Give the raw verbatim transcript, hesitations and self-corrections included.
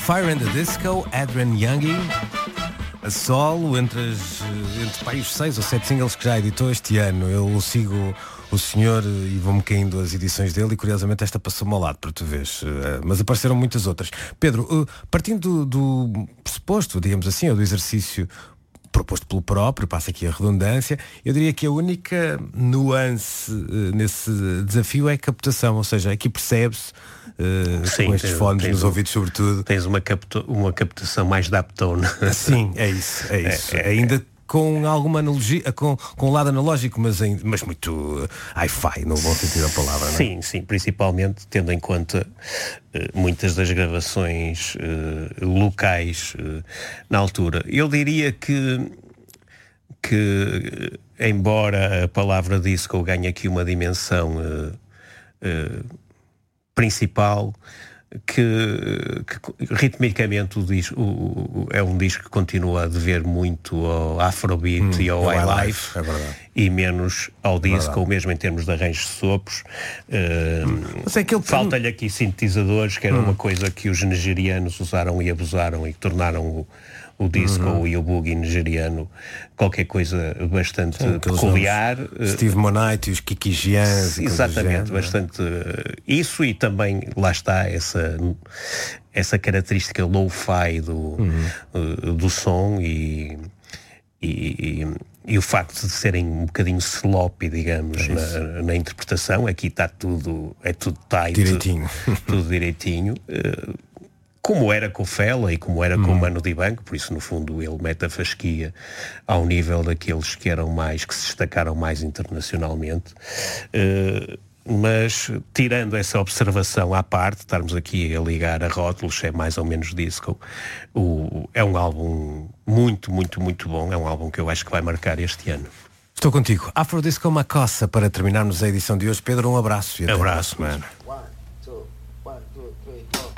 Fire and the Disco, Adrian Youngie, a solo, entre, as, entre pá, os seis ou sete singles que já editou este ano. Eu sigo o senhor e vou-me caindo as edições dele e curiosamente esta passou-me ao lado, para tu vês. Mas apareceram muitas outras. Pedro, partindo do, do pressuposto, digamos assim, ou do exercício proposto pelo próprio, passa aqui a redundância, eu diria que a única nuance uh, nesse desafio é a captação, ou seja, aqui percebe-se uh, Sim, com estes tens, fones tens nos um, ouvidos sobretudo. Tens uma, capta, uma captação mais Daptone. Sim, é isso, é isso. É, é, Ainda é. com alguma analogia, com, com um lado analógico, mas, em, mas muito uh, hi-fi, no bom sentido da palavra. Sim, não é? sim, principalmente tendo em conta uh, muitas das gravações uh, locais uh, na altura. Eu diria que, que embora a palavra disco ganhe aqui uma dimensão uh, uh, principal, Que, que ritmicamente o disco, o, o, é um disco que continua a dever muito ao Afrobeat hum, e ao highlife, é e menos ao disco, é ou mesmo em termos de arranjos de sopros. Uh, é que ele... Falta-lhe aqui sintetizadores, que era hum. uma coisa que os nigerianos usaram e abusaram e que tornaram o, o disco uhum. e o boogie nigeriano qualquer coisa bastante Sim, peculiar. Steve Monite e os Kiki Gians. Exatamente, bastante uh, isso, e também lá está essa, essa característica low-fi do, uhum. uh, do som e, e, e, e o facto de serem um bocadinho sloppy, digamos, é na, na interpretação. Aqui está tudo, é tudo tight, direitinho. tudo direitinho. Uh, como era com o Fela e como era hum. com o Manu Dibango, por isso no fundo ele mete a fasquia ao nível daqueles que eram mais, que se destacaram mais internacionalmente. Uh, mas tirando essa observação à parte, estarmos aqui a ligar a rótulos, é mais ou menos disco, o, é um álbum muito, muito, muito bom, é um álbum que eu acho que vai marcar este ano. Estou contigo. Afrodisco Macossa para terminarmos a edição de hoje. Pedro, um abraço. E até abraço, mano. One, two, one, two, three, four.